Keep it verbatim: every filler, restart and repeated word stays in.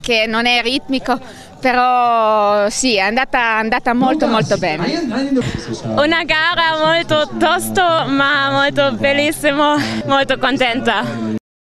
che non è ritmico, però sì, è andata, andata molto molto bene. Una gara molto tosto ma molto bellissimo, molto contenta.